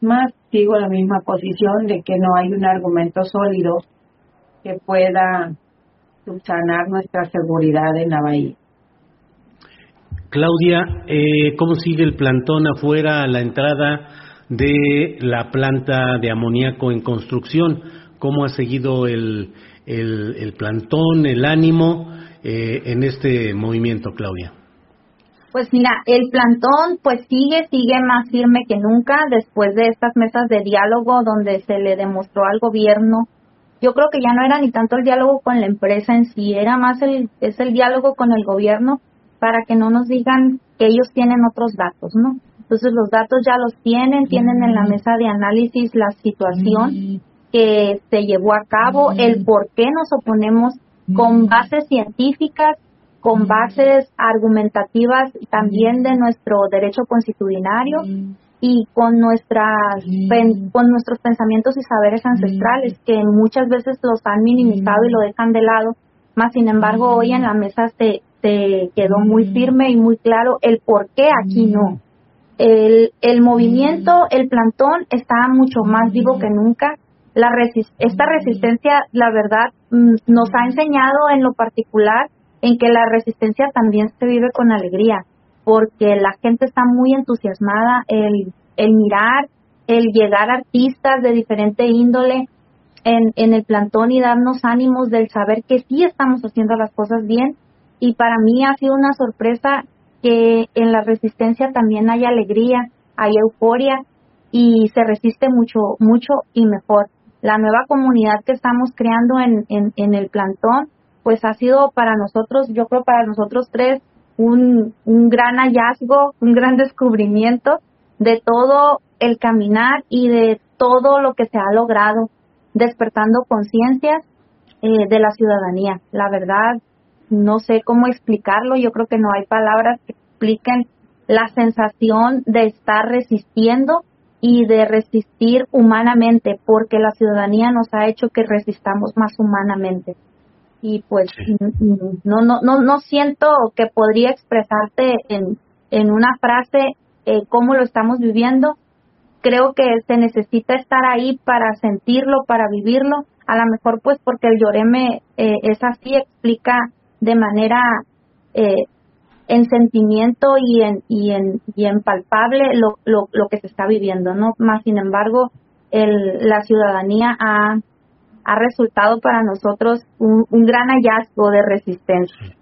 mismas, sigo la misma posición de que no hay un argumento sólido que pueda subsanar nuestra seguridad en la bahía. Claudia, ¿cómo sigue el plantón afuera a la entrada de la planta de amoníaco en construcción? ¿Cómo ha seguido el plantón, el ánimo en este movimiento, Claudia? Pues mira, el plantón pues sigue más firme que nunca después de estas mesas de diálogo donde se le demostró al gobierno. Yo creo que ya no era ni tanto el diálogo con la empresa en sí, era más el diálogo con el gobierno para que no nos digan que ellos tienen otros datos, ¿no? Entonces los datos ya los tienen en la mesa de análisis la situación que se llevó a cabo, el por qué nos oponemos con bases científicas, con bases argumentativas también de nuestro derecho constitucionario y con nuestros pensamientos y saberes ancestrales que muchas veces los han minimizado y lo dejan de lado, más sin embargo hoy en la mesa se quedó muy firme y muy claro el por qué aquí no. El movimiento, el plantón está mucho más vivo que nunca. Esta resistencia, la verdad, nos ha enseñado en lo particular en que la resistencia también se vive con alegría, porque la gente está muy entusiasmada, el mirar, el llegar artistas de diferente índole en el plantón y darnos ánimos del saber que sí estamos haciendo las cosas bien. Y para mí ha sido una sorpresa que en la resistencia también hay alegría, hay euforia y se resiste mucho y mejor. La nueva comunidad que estamos creando en el plantón pues ha sido para nosotros, yo creo para nosotros tres, un gran hallazgo, un gran descubrimiento de todo el caminar y de todo lo que se ha logrado, despertando conciencias de la ciudadanía. La verdad, no sé cómo explicarlo, yo creo que no hay palabras que expliquen la sensación de estar resistiendo y de resistir humanamente, porque la ciudadanía nos ha hecho que resistamos más humanamente. Y pues no siento que podría expresarte en una frase cómo lo estamos viviendo. Creo que se necesita estar ahí para sentirlo, para vivirlo. A lo mejor pues porque el Lloreme es así, explica de manera en sentimiento y en palpable lo que se está viviendo, ¿no? Más sin embargo, la ciudadanía ha resultado para nosotros un gran hallazgo de resistencia.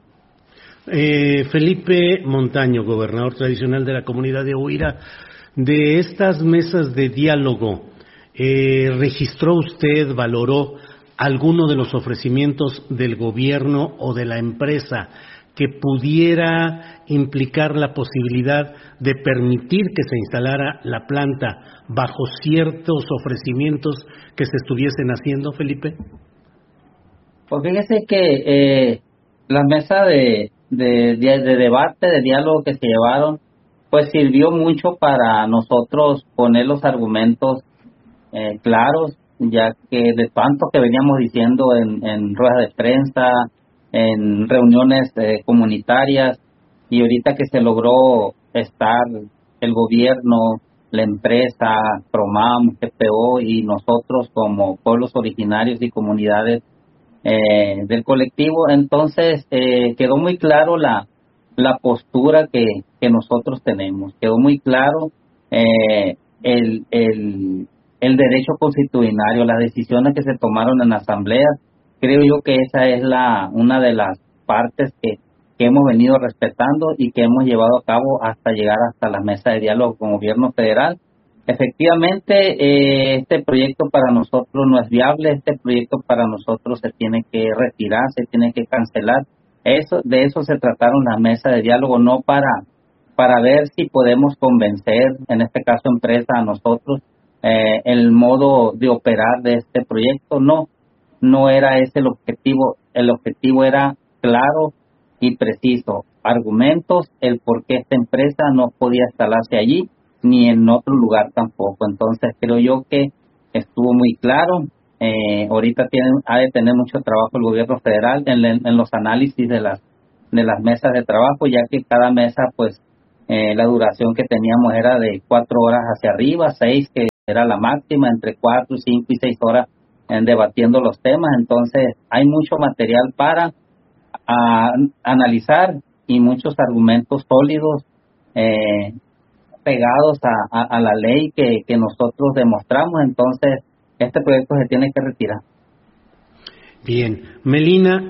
Felipe Montaño, gobernador tradicional de la comunidad de Huira, de estas mesas de diálogo, ¿registró usted, valoró alguno de los ofrecimientos del gobierno o de la empresa que pudiera implicar la posibilidad de permitir que se instalara la planta bajo ciertos ofrecimientos que se estuviesen haciendo, Felipe? Pues fíjese que la mesa de debate, de diálogo que se llevaron, pues sirvió mucho para nosotros poner los argumentos claros, ya que de tanto que veníamos diciendo en ruedas de prensa, en reuniones comunitarias, y ahorita que se logró estar el gobierno, la empresa, PROMAM, GPO y nosotros como pueblos originarios y comunidades del colectivo, entonces quedó muy claro la postura que nosotros tenemos, quedó muy claro el derecho constitucional, las decisiones que se tomaron en la asamblea. Creo yo que esa es una de las partes que hemos venido respetando y que hemos llevado a cabo hasta llegar hasta la mesa de diálogo con el gobierno federal. Efectivamente, este proyecto para nosotros no es viable, este proyecto para nosotros se tiene que retirar, se tiene que cancelar. De eso se trataron las mesas de diálogo, no para ver si podemos convencer, en este caso empresa, a nosotros, el modo de operar de este proyecto. No era ese el objetivo era claro y preciso, argumentos, el por qué esta empresa no podía instalarse allí, ni en otro lugar tampoco. Entonces creo yo que estuvo muy claro. Ahorita ha de tener mucho trabajo el gobierno federal en los análisis de las mesas de trabajo, ya que cada mesa, pues, la duración que teníamos era de 4 horas hacia arriba, 6 que era la máxima, entre 4, 5 y 6 horas debatiendo los temas. Entonces hay mucho material para analizar y muchos argumentos sólidos pegados a la ley que nosotros demostramos. Entonces este proyecto se tiene que retirar. Bien, Melina,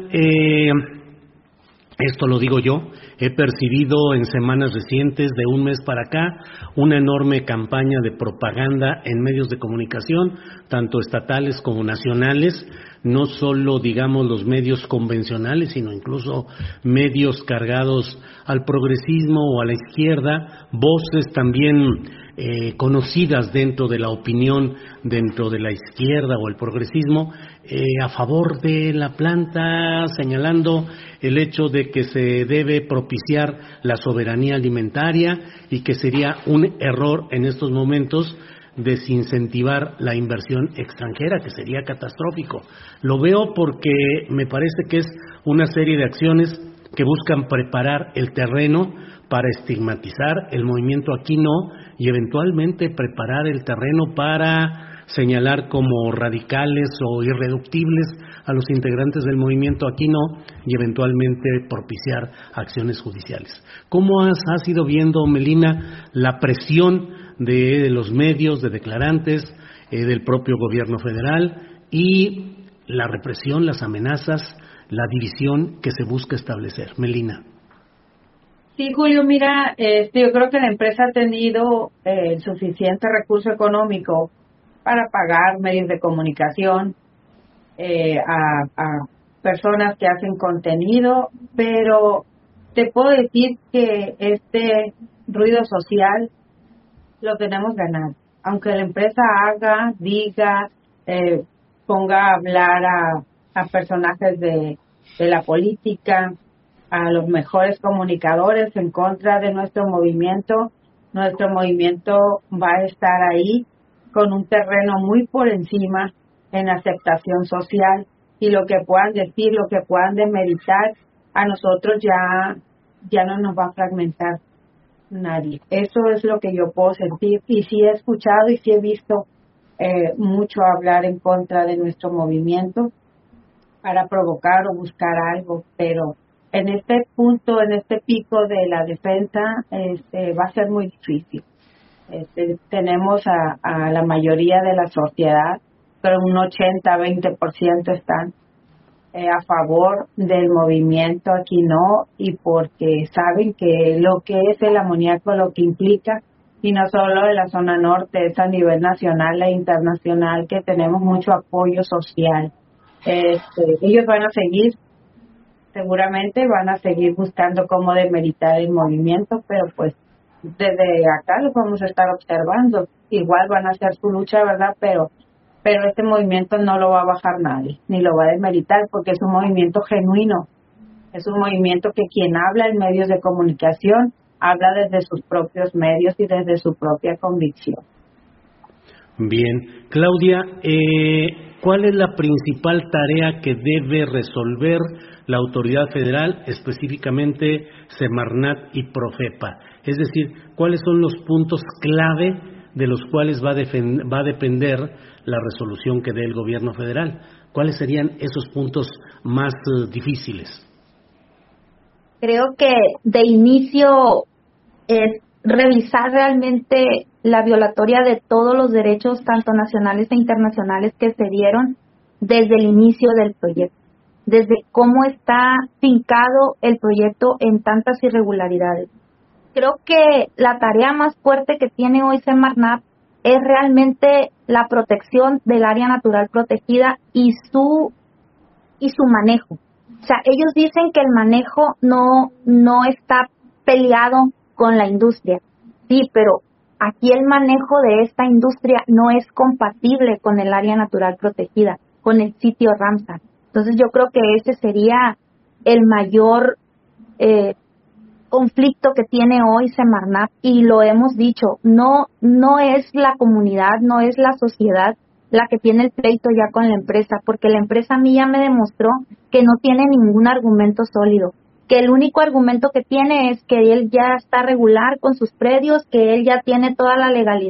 esto lo digo yo, he percibido en semanas recientes, de un mes para acá, una enorme campaña de propaganda en medios de comunicación, tanto estatales como nacionales, no solo, digamos, los medios convencionales, sino incluso medios cargados al progresismo o a la izquierda, voces también conocidas dentro de la opinión, dentro de la izquierda o el progresismo, a favor de la planta, señalando el hecho de que se debe propiciar la soberanía alimentaria y que sería un error en estos momentos desincentivar la inversión extranjera, que sería catastrófico. Lo veo porque me parece que es una serie de acciones que buscan preparar el terreno para estigmatizar el movimiento Aquí No y eventualmente preparar el terreno para señalar como radicales o irreductibles a los integrantes del movimiento Aquí No y eventualmente propiciar acciones judiciales. ¿Cómo has ido viendo, Melina, la presión de los medios, de declarantes, del propio gobierno federal y la represión, las amenazas, la división que se busca establecer? Melina. Sí, Julio, mira, yo creo que la empresa ha tenido el suficiente recurso económico para pagar medios de comunicación a personas que hacen contenido, pero te puedo decir que este ruido social lo tenemos ganado. Aunque la empresa haga, diga, ponga a hablar a personajes de la política, a los mejores comunicadores en contra de nuestro movimiento va a estar ahí con un terreno muy por encima en aceptación social, y lo que puedan decir, lo que puedan demeritar, a nosotros ya no nos va a fragmentar nadie. Eso es lo que yo puedo sentir, y sí he escuchado y sí he visto mucho hablar en contra de nuestro movimiento para provocar o buscar algo, pero en este punto, en este pico de la defensa, va a ser muy difícil. Tenemos a la mayoría de la sociedad, pero un 80-20% están a favor del movimiento Aquí No, y porque saben que lo que es el amoníaco, lo que implica, y no solo de la zona norte, es a nivel nacional e internacional, que tenemos mucho apoyo social. Ellos van a seguir, seguramente van a seguir buscando cómo demeritar el movimiento, pero pues desde acá lo vamos a estar observando. Igual van a hacer su lucha, ¿verdad? Pero este movimiento no lo va a bajar nadie, ni lo va a desmeritar, porque es un movimiento genuino. Es un movimiento que quien habla en medios de comunicación habla desde sus propios medios y desde su propia convicción. Bien. Claudia, ¿cuál es la principal tarea que debe resolver la autoridad federal, específicamente Semarnat y Profepa? Es decir, ¿cuáles son los puntos clave de los cuales va a depender la resolución que dé el gobierno federal? ¿Cuáles serían esos puntos más difíciles? Creo que de inicio es revisar realmente la violatoria de todos los derechos, tanto nacionales e internacionales, que se dieron desde el inicio del proyecto, desde cómo está fincado el proyecto en tantas irregularidades. Creo que la tarea más fuerte que tiene hoy Semarnat es realmente la protección del área natural protegida y su manejo. O sea, ellos dicen que el manejo no está peleado con la industria. Sí, pero aquí el manejo de esta industria no es compatible con el área natural protegida, con el sitio Ramsar. Entonces yo creo que ese sería el mayor conflicto que tiene hoy Semarnat, y lo hemos dicho, no es la comunidad, no es la sociedad la que tiene el pleito ya con la empresa, porque la empresa a mí ya me demostró que no tiene ningún argumento sólido, que el único argumento que tiene es que él ya está regular con sus predios, que él ya tiene toda la legalidad,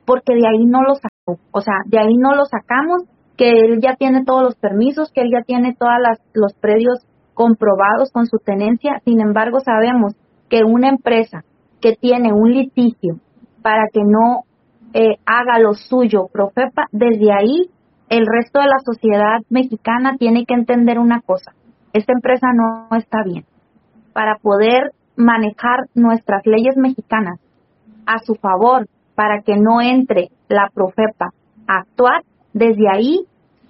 porque de ahí no lo sacó, o sea, de ahí no lo sacamos, que él ya tiene todos los permisos, que él ya tiene todos los predios comprobados con su tenencia. Sin embargo, sabemos que una empresa que tiene un litigio para que no haga lo suyo Profepa, desde ahí el resto de la sociedad mexicana tiene que entender una cosa: esta empresa no está bien. Para poder manejar nuestras leyes mexicanas a su favor, para que no entre la Profepa a actuar, desde ahí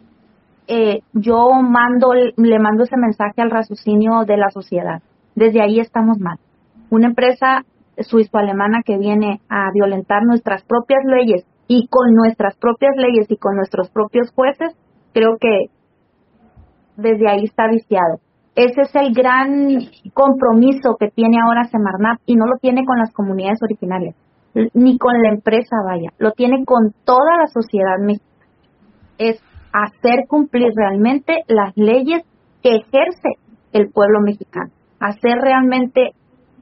yo le mando ese mensaje al raciocinio de la sociedad. Desde ahí estamos mal. Una empresa suizo-alemana que viene a violentar nuestras propias leyes, y con nuestras propias leyes y con nuestros propios jueces, creo que desde ahí está viciado. Ese es el gran compromiso que tiene ahora Semarnat, y no lo tiene con las comunidades originarias, ni con la empresa, vaya, lo tiene con toda la sociedad mexicana. Es hacer cumplir realmente las leyes que ejerce el pueblo mexicano, hacer realmente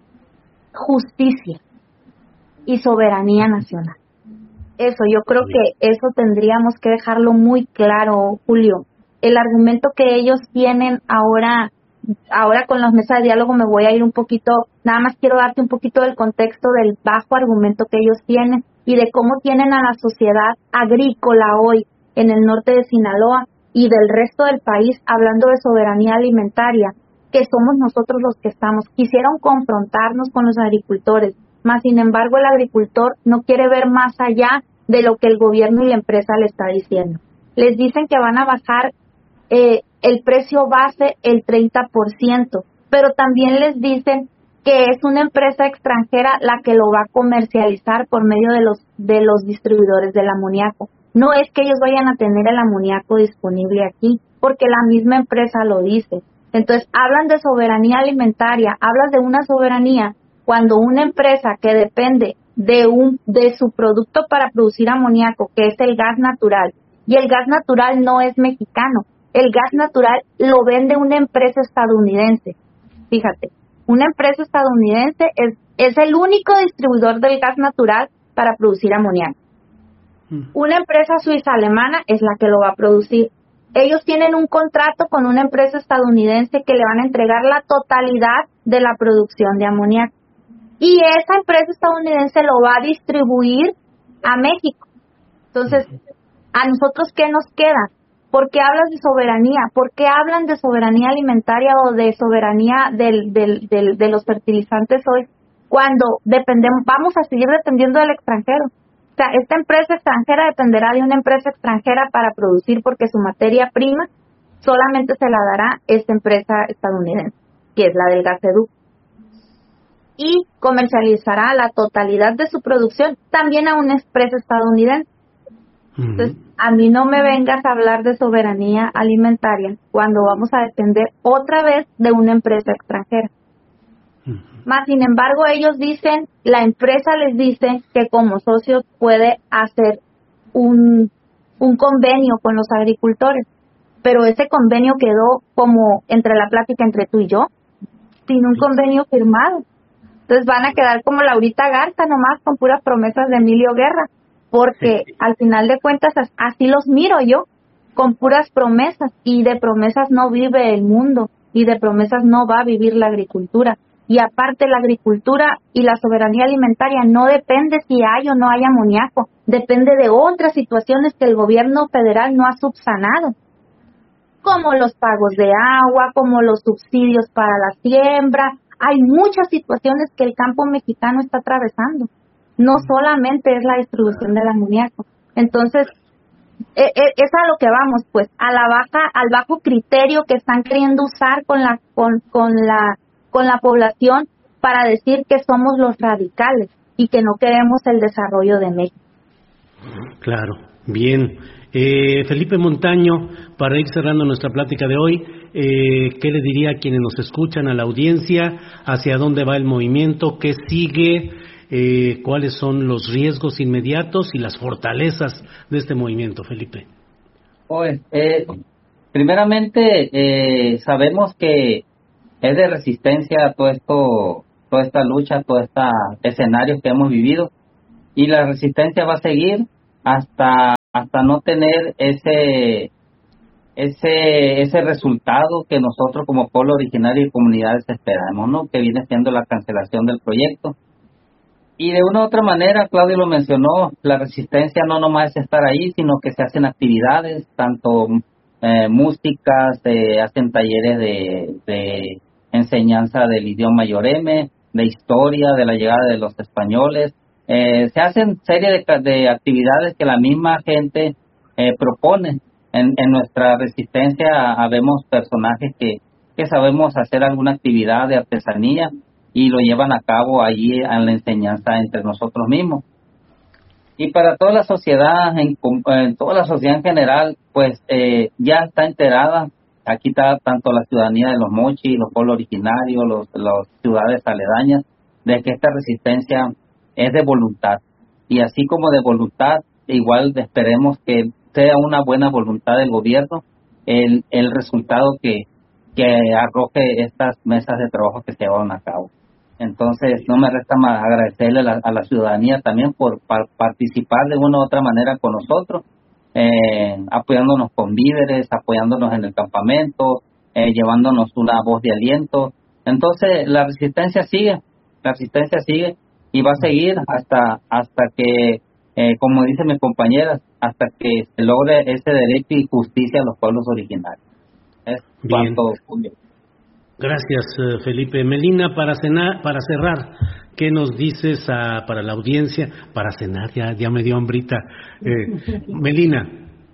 justicia y soberanía nacional. Eso, yo creo que eso tendríamos que dejarlo muy claro, Julio. El argumento que ellos tienen ahora con las mesas de diálogo, me voy a ir un poquito, nada más quiero darte un poquito del contexto del bajo argumento que ellos tienen y de cómo tienen a la sociedad agrícola hoy en el norte de Sinaloa y del resto del país hablando de soberanía alimentaria, que somos nosotros los que estamos. Quisieron confrontarnos con los agricultores, mas sin embargo el agricultor no quiere ver más allá de lo que el gobierno y la empresa le está diciendo. Les dicen que van a bajar el precio base el 30%, pero también les dicen que es una empresa extranjera la que lo va a comercializar por medio de los distribuidores del amoníaco. No es que ellos vayan a tener el amoníaco disponible aquí, porque la misma empresa lo dice. Entonces, hablan de soberanía alimentaria, hablas de una soberanía cuando una empresa que depende de su producto para producir amoníaco, que es el gas natural, y el gas natural no es mexicano, el gas natural lo vende una empresa estadounidense. Fíjate, una empresa estadounidense es el único distribuidor del gas natural para producir amoníaco. Una empresa suiza-alemana es la que lo va a producir. Ellos tienen un contrato con una empresa estadounidense que le van a entregar la totalidad de la producción de amoníaco. Y esa empresa estadounidense lo va a distribuir a México. Entonces, ¿a nosotros qué nos queda? ¿Por qué hablas de soberanía? ¿Por qué hablan de soberanía alimentaria o de soberanía de los fertilizantes hoy? Cuando vamos a seguir dependiendo del extranjero. O sea, esta empresa extranjera dependerá de una empresa extranjera para producir, porque su materia prima solamente se la dará esta empresa estadounidense, que es la del gasoducto. Y comercializará la totalidad de su producción también a una empresa estadounidense. Entonces, a mí no me vengas a hablar de soberanía alimentaria cuando vamos a depender otra vez de una empresa extranjera. Más sin embargo, ellos dicen, la empresa les dice que como socios puede hacer un convenio con los agricultores, pero ese convenio quedó como entre la plática entre tú y yo, sin un convenio firmado. Entonces van a quedar como Laurita Garza, nomás con puras promesas de Emilio Guerra, porque al final de cuentas así los miro yo, con puras promesas, y de promesas no vive el mundo, y de promesas no va a vivir la agricultura. Y aparte, la agricultura y la soberanía alimentaria no depende si hay o no hay amoníaco, depende de otras situaciones que el gobierno federal no ha subsanado, como los pagos de agua, como los subsidios para la siembra. Hay muchas situaciones que el campo mexicano está atravesando, no solamente es la distribución del amoníaco. Entonces, es a lo que vamos, pues, al bajo criterio que están queriendo usar con la población para decir que somos los radicales y que no queremos el desarrollo de México. Claro, bien. Felipe Montaño, para ir cerrando nuestra plática de hoy, ¿qué le diría a quienes nos escuchan, a la audiencia? ¿Hacia dónde va el movimiento? ¿Qué sigue? ¿Cuáles son los riesgos inmediatos y las fortalezas de este movimiento, Felipe? Primeramente, sabemos que es de resistencia toda esta lucha, todos estos escenarios que hemos vivido, y la resistencia va a seguir hasta no tener ese resultado que nosotros como pueblo originario y comunidades esperamos, ¿no? Que viene siendo la cancelación del proyecto. Y de una u otra manera, Claudio lo mencionó, la resistencia no nomás es estar ahí, sino que se hacen actividades, tanto música, se hacen talleres de enseñanza del idioma yoreme, de historia, de la llegada de los españoles. Se hacen serie de actividades que la misma gente propone. En nuestra resistencia habemos personajes que sabemos hacer alguna actividad de artesanía y lo llevan a cabo allí en la enseñanza entre nosotros mismos. Y para toda la sociedad, toda la sociedad en general, pues ya está enterada. Aquí está tanto la ciudadanía de los mochis, los pueblos originarios, las ciudades aledañas, de que esta resistencia es de voluntad. Y así como de voluntad, igual esperemos que sea una buena voluntad del gobierno el resultado que arroje estas mesas de trabajo que se llevaron a cabo. Entonces, no me resta más agradecerle a la ciudadanía también por participar de una u otra manera con nosotros, apoyándonos con víveres, apoyándonos en el campamento, llevándonos una voz de aliento. Entonces, la resistencia sigue y va a seguir hasta que, como dicen mis compañeras, hasta que se logre ese derecho y justicia a los pueblos originarios. Es cuanto, Julio. Gracias, Felipe. Melina, para cerrar, ¿qué nos dices para la audiencia? Para cenar, ya me dio hambrita. Melina.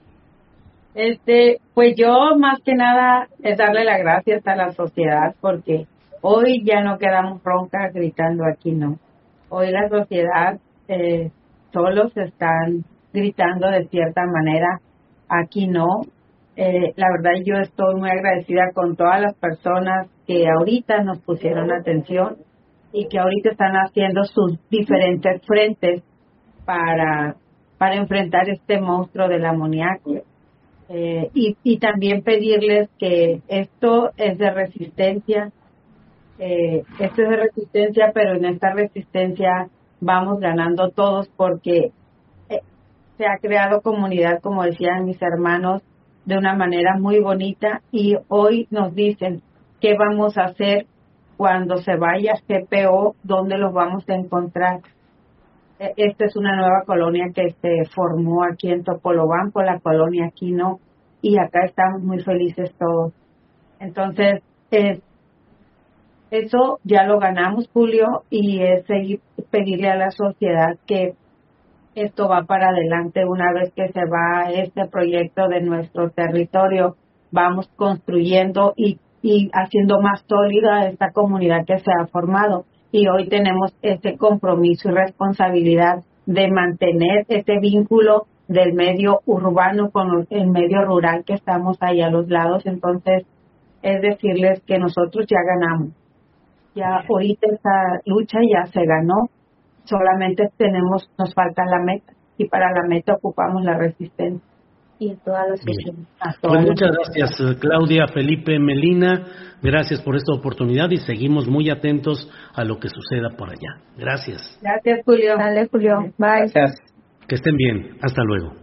Pues yo más que nada es darle las gracias a la sociedad, porque hoy ya no quedamos roncas gritando aquí, no. Hoy la sociedad solos están gritando de cierta manera, aquí no. La verdad yo estoy muy agradecida con todas las personas que ahorita nos pusieron atención y que ahorita están haciendo sus diferentes frentes para enfrentar este monstruo del amoníaco. Y también pedirles que esto es de resistencia, pero en esta resistencia vamos ganando todos, porque se ha creado comunidad, como decían mis hermanos, de una manera muy bonita, y hoy nos dicen qué vamos a hacer cuando se vaya GPO, dónde los vamos a encontrar. Esta es una nueva colonia que se formó aquí en Topolobampo, la colonia Quino, y acá estamos muy felices todos. Entonces, eso ya lo ganamos, Julio, y es seguir, pedirle a la sociedad que esto va para adelante. Una vez que se va este proyecto de nuestro territorio, vamos construyendo y haciendo más sólida esta comunidad que se ha formado. Y hoy tenemos este compromiso y responsabilidad de mantener este vínculo del medio urbano con el medio rural que estamos ahí a los lados. Entonces, es decirles que nosotros ya ganamos. Ya ahorita esa lucha ya se ganó. Solamente nos falta la meta, y para la meta ocupamos la resistencia. Y todas las Pues muchas gracias, Claudia, Felipe, Melina, gracias por esta oportunidad y seguimos muy atentos a lo que suceda por allá. Gracias. Gracias, Julio. Dale, Julio. Bye. Gracias. Que estén bien. Hasta luego.